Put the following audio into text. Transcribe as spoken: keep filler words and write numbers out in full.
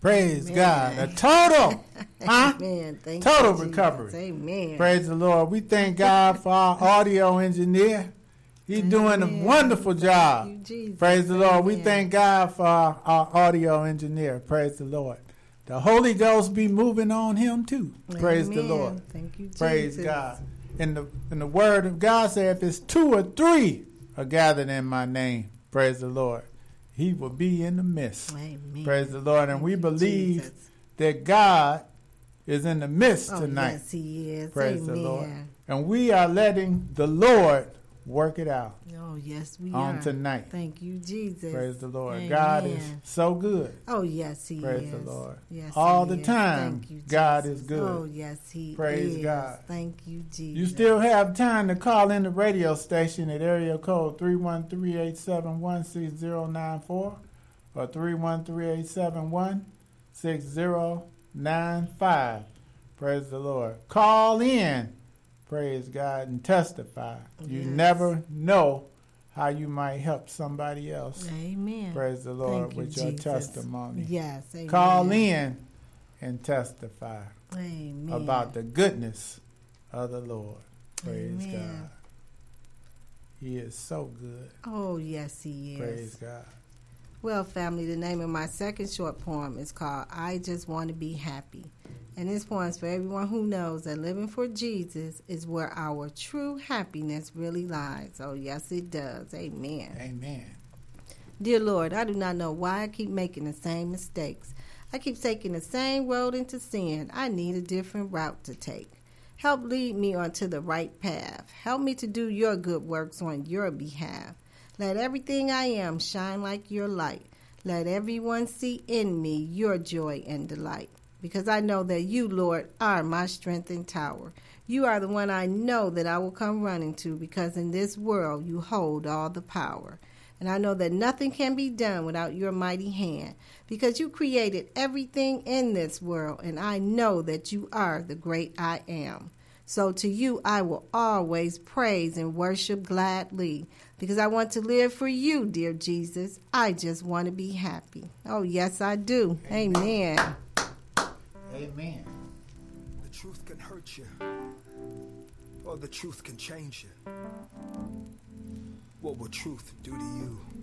Praise Amen. God. A total, huh? Amen. Thank Total you, recovery. Jesus. Amen. Praise the Lord. We thank God for our audio engineer. He's Amen. doing a wonderful Thank job. you, Jesus. Praise the Lord. We Amen. thank God for our, our audio engineer. Praise the Lord. The Holy Ghost be moving on him too. Praise the Amen. Lord. Thank you, Jesus. Praise God. In the in the word of God said, if it's two or three are gathered in my name, praise the Lord, he will be in the midst. Amen. Praise the Lord. And Thank we you, believe Jesus. that God is in the midst Oh, tonight. yes, he is. Praise Amen. the Lord. And we are letting the Lord work it out Oh, yes, we on are. tonight. Thank you, Jesus. Praise the Lord. Amen. God is so good. Oh, yes, he Praise is. the Lord. Yes, All he the is. time, Thank you, God Jesus. is good. Oh, yes, he Praise is. God. Thank you, Jesus. You still have time to call in the radio station at area code three one three, eight seven one, six zero nine four or three one three, eight seven one, six zero nine five. Praise the Lord. Call in, praise God, and testify. You Yes. never know how you might help somebody else. Amen. Praise the Lord Thank you, with your Jesus. testimony. Yes, amen. Call in and testify Amen. about the goodness of the Lord. Praise Amen. God. He is so good. Oh, yes, he is. Praise God. Well, family, the name of my second short poem is called I Just Want to Be Happy. And this poem is for everyone who knows that living for Jesus is where our true happiness really lies. Oh, yes, it does. Amen. Amen. Dear Lord, I do not know why I keep making the same mistakes. I keep taking the same road into sin. I need a different route to take. Help lead me onto the right path. Help me to do your good works on your behalf. Let everything I am shine like your light. Let everyone see in me your joy and delight. Because I know that you, Lord, are my strength and tower. You are the one I know that I will come running to, because in this world you hold all the power. And I know that nothing can be done without your mighty hand, because you created everything in this world, and I know that you are the great I am. So to you I will always praise and worship gladly, because I want to live for you, dear Jesus. I just want to be happy. Oh, yes, I do. Amen. Amen. Amen. The truth can hurt you, or the truth can change you. What will truth do to you?